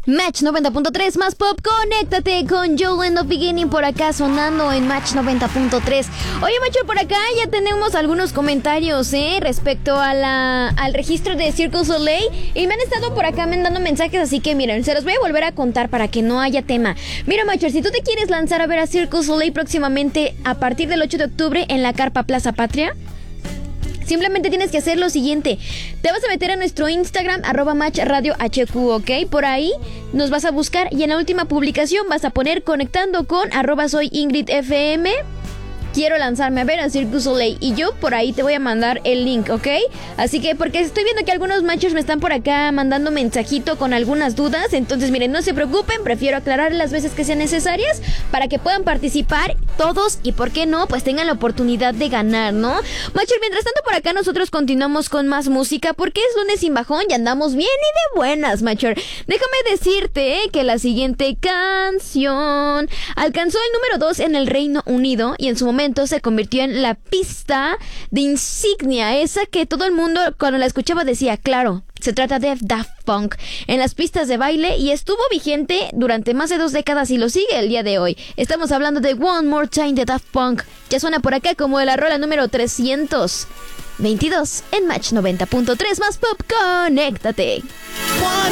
Match 90.3 más pop, conéctate con Joe and the Beginning por acá sonando en Match 90.3. Oye, macho, por acá ya tenemos algunos comentarios, respecto a al registro de Cirque du Soleil, y me han estado por acá mandando mensajes, así que miren, se los voy a volver a contar para que no haya tema. Mira, macho, si tú te quieres lanzar a ver a Cirque du Soleil próximamente a partir del 8 de octubre en la Carpa Plaza Patria, simplemente tienes que hacer lo siguiente. Te vas a meter a nuestro Instagram, @matchradiohq, ¿ok? Por ahí nos vas a buscar y en la última publicación vas a poner conectando con @soyingridfm. Quiero lanzarme a ver a Cirque du Soleil y yo por ahí te voy a mandar el link, ¿ok? Así que, porque estoy viendo que algunos machos me están por acá mandando mensajito con algunas dudas. Entonces, miren, no se preocupen, prefiero aclarar las veces que sean necesarias para que puedan participar todos y, ¿por qué no? Pues tengan la oportunidad de ganar, ¿no? Machos, mientras tanto por acá nosotros continuamos con más música porque es lunes sin bajón y andamos bien y de buenas, machor. Déjame decirte que la siguiente canción alcanzó el número 2 en el Reino Unido y en su momento se convirtió en la pista de insignia, esa que todo el mundo cuando la escuchaba decía, claro, se trata de Daft Punk en las pistas de baile y estuvo vigente durante más de 2 décadas y lo sigue el día de hoy. Estamos hablando de One More Time de Daft Punk. Ya suena por acá como la rola número 322 en Match 90.3 más pop, conéctate. One